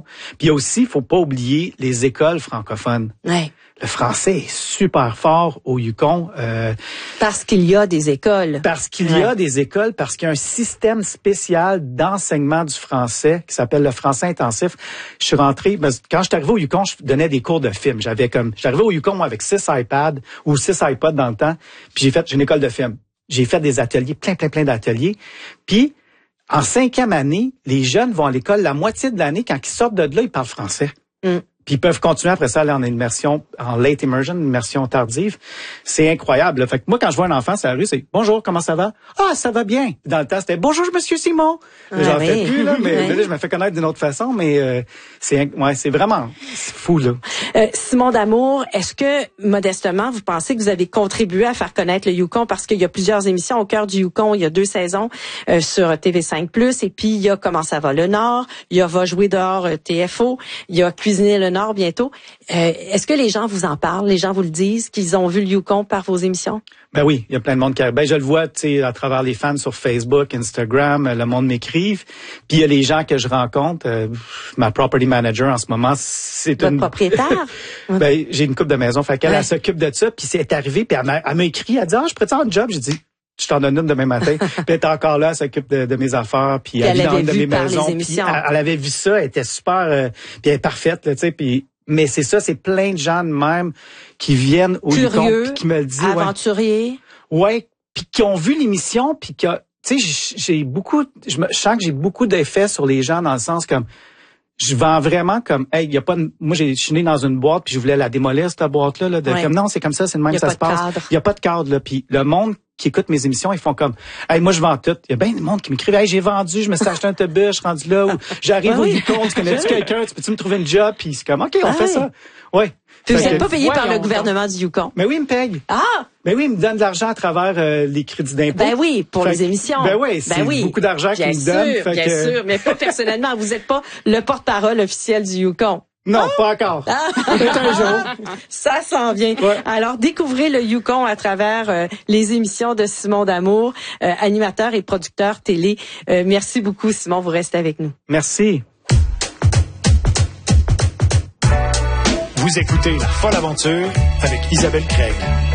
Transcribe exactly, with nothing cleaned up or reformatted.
Puis il y a aussi, faut pas oublier les écoles francophones. Ouais. Le français est super fort au Yukon. Euh, parce qu'il y a des écoles. Parce qu'il ouais. y a des écoles, parce qu'il y a un système spécial d'enseignement du français qui s'appelle le français intensif. Je suis rentré, ben, quand je suis arrivé au Yukon, je donnais des cours de film. J'avais comme, je suis arrivé au Yukon moi, avec six iPads ou six iPods dans le temps, puis j'ai fait, j'ai une école de film. J'ai fait des ateliers, plein, plein, plein d'ateliers. Puis, en cinquième année, les jeunes vont à l'école la moitié de l'année. Quand ils sortent de là, ils parlent français. Mm. Puis ils peuvent continuer après ça à aller en immersion, en late immersion, immersion tardive. C'est incroyable. Là. Fait que moi, quand je vois un enfant sur la rue, c'est « Bonjour, comment ça va? »« Ah, ça va bien. » Dans le temps, c'était « Bonjour, monsieur Simon. » Ah, J'en oui. fais plus, là, mais oui. là, je me fais connaître d'une autre façon, mais euh, c'est ouais, c'est vraiment c'est fou, là. Euh, Simon D'Amour, est-ce que, modestement, vous pensez que vous avez contribué à faire connaître le Yukon? Parce qu'il y a plusieurs émissions au cœur du Yukon. Il y a deux saisons euh, sur T V cinq plus, et puis il y a Comment ça va le Nord, il y a Va jouer dehors euh, T F O, il y a Cuisiner le Nord bientôt. Euh, est-ce que les gens vous en parlent? Les gens vous le disent, qu'ils ont vu le Yukon par vos émissions? Ben oui, il y a plein de monde qui arrive. Ben je le vois, tu sais, à travers les fans sur Facebook, Instagram, le monde m'écrive. Puis il y a les gens que je rencontre. Euh, ma property manager en ce moment, c'est Votre une propriétaire. ben j'ai une couple de maison, fait qu'elle ouais. elle s'occupe de ça. Puis c'est arrivé, puis elle m'a, elle m'a écrit, elle dit ah je pourrais avoir un job. J'ai dit je t'en donne une demain matin. Puis elle est encore là, elle s'occupe de, de mes affaires, puis elle vit dans une de mes maisons. Puis elle, elle avait vu ça, elle était super, euh, puis elle est parfaite, tu sais, puis. Mais c'est ça, c'est plein de gens de même qui viennent au Yukon puis qui me le disent. Aventuriers. Ouais, ouais puis qui ont vu l'émission, puis qui a, tu sais, j'ai beaucoup, je me je sens que j'ai beaucoup d'effets sur les gens dans le sens comme, je vends vraiment comme, hey, il y a pas, de, moi j'ai, je suis né dans une boîte puis je voulais la démolir cette boîte là, là de, ouais. comme non, c'est comme ça, c'est le même, ça se passe. Il y a pas de cadre là, puis le monde qui écoutent mes émissions, ils font comme, hey, moi je vends tout. Il y a bien des monde qui m'écrivent, hey, j'ai vendu, je me suis acheté un autobus, je suis rendu là, ou j'arrive ah, au Yukon, oui. tu connais-tu quelqu'un, tu peux-tu me trouver une job, puis c'est comme, ok, on ah, fait oui. ça. Ouais. Puis vous n'êtes pas payé ouais, par le gouvernement du Yukon. Mais oui, il me paye. Ah! Ben oui, il me donne de l'argent à travers euh, les crédits d'impôt. Ben oui, pour fait les émissions. Ben oui, c'est ben oui. beaucoup d'argent qu'il me donne. Bien sûr, bien que... sûr, mais pas personnellement. Vous n'êtes pas le porte-parole officiel du Yukon. Non, ah! pas encore. Ah! Peut-être un jour. Ça s'en vient. Ouais. Alors, découvrez le Yukon à travers euh, les émissions de Simon D'Amour, euh, animateur et producteur télé. Euh, merci beaucoup, Simon. Vous restez avec nous. Merci. Vous écoutez La Folle Aventure avec Isabelle Craig.